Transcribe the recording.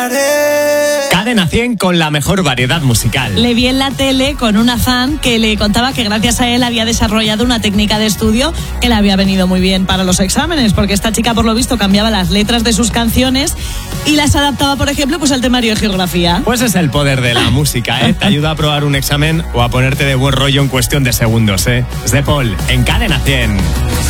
Cadena 100 con la mejor variedad musical. Le vi en la tele con una fan que le contaba que gracias a él había desarrollado una técnica de estudio que le había venido muy bien para los exámenes, porque esta chica, por lo visto, cambiaba las letras de sus canciones y las adaptaba, por ejemplo, pues al temario de geografía. Pues es el poder de la música, ¿eh? Te ayuda a aprobar un examen o a ponerte de buen rollo en cuestión de segundos, ¿eh? Es de Paul, en Cadena 100.